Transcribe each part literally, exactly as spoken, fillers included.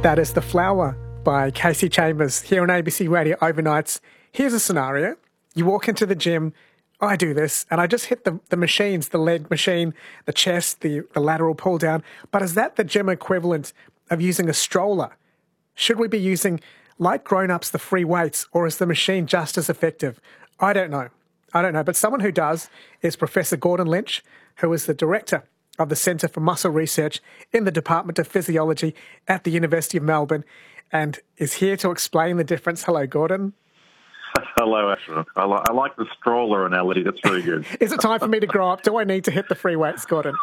That is The Flower by Kasey Chambers here on A B C Radio Overnights. Here's a scenario. You walk into the gym, I do this, and I just hit the, the machines, the leg machine, the chest, the, the lateral pull down. But is that the gym equivalent of using a stroller? Should we be using, like grown-ups, the free weights, or is the machine just as effective? I don't know. I don't know. But someone who does is Professor Gordon Lynch, who is the director of the Centre for Muscle Research in the Department of Physiology at the University of Melbourne, and is here to explain the difference. Hello, Gordon. Hello, Asher. I, li- I like the stroller analogy. That's very good. Is it time for me to grow up? Do I need to hit the free weights, Gordon?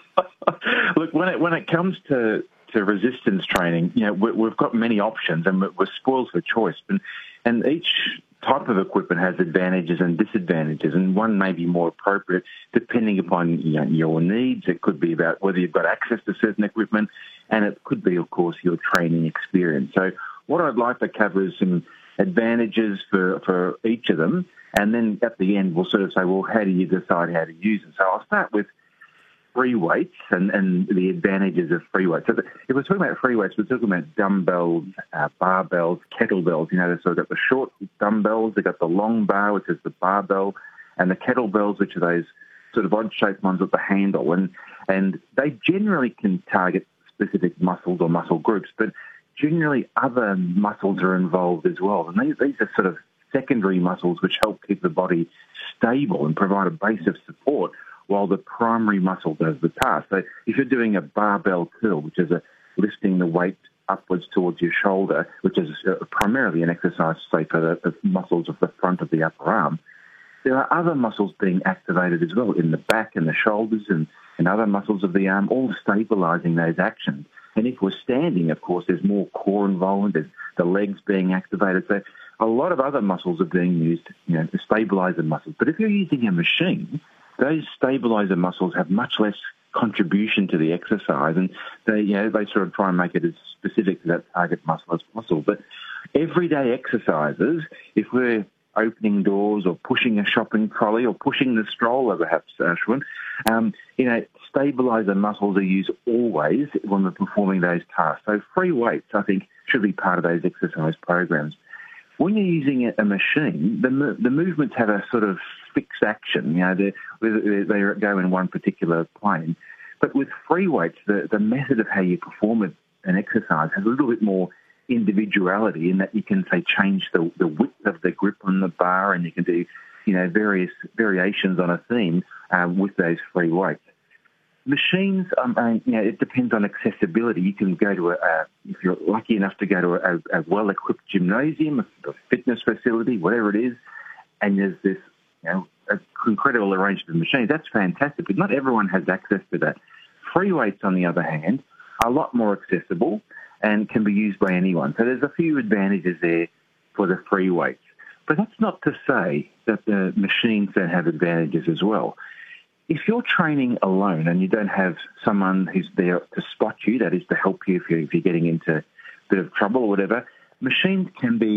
Look, when it when it comes to, to resistance training, you know, we, we've got many options, and we're, we're spoiled for choice. And, and each type of equipment has advantages and disadvantages, and one may be more appropriate depending upon, you know, your needs. It could be about whether you've got access to certain equipment, and it could be, of course, your training experience. So what I'd like to cover is some advantages for, for each of them, and then at the end we'll sort of say, well, how do you decide how to use them? So I'll start with free weights and, and the advantages of free weights. So if we're talking about free weights, we're talking about dumbbells, uh, barbells, kettlebells. You know, they've sort of got the short dumbbells, they've got the long bar, which is the barbell, and the kettlebells, which are those sort of odd-shaped ones with the handle. And, and they generally can target specific muscles or muscle groups, but generally other muscles are involved as well. And these, these are sort of secondary muscles which help keep the body stable and provide a base of support while the primary muscle does the task. So if you're doing a barbell curl, which is a lifting the weight upwards towards your shoulder, which is primarily an exercise, say, for the, the muscles of the front of the upper arm, there are other muscles being activated as well in the back and the shoulders and, and other muscles of the arm, all stabilising those actions. And if we're standing, of course, there's more core involvement, there's the legs being activated. So a lot of other muscles are being used, you know, to stabilise the muscles. But if you're using a machine, those stabiliser muscles have much less contribution to the exercise, and they, you know, they sort of try and make it as specific to that target muscle as possible. But everyday exercises, if we're opening doors or pushing a shopping trolley or pushing the stroller, perhaps, Ashwin, um, you know, stabiliser muscles are used always when we're performing those tasks. So free weights, I think, should be part of those exercise programs. When you're using a machine, the the movements have a sort of fixed action. You know, they they go in one particular plane. But with free weights, the, the method of how you perform an exercise has a little bit more individuality in that you can, say, change the, the width of the grip on the bar, and you can do, you know, various variations on a theme um, with those free weights. Machines, um, uh, you know, it depends on accessibility. You can go to a, a if you're lucky enough to go to a, a well-equipped gymnasium, a fitness facility, whatever it is, and there's this, you know, an incredible arrangement of machines. That's fantastic, but not everyone has access to that. Free weights, on the other hand, are a lot more accessible and can be used by anyone. So there's a few advantages there for the free weights. But that's not to say that the machines don't have advantages as well. If you're training alone and you don't have someone who's there to spot you, that is to help you if you're, if you're getting into a bit of trouble or whatever, machines can be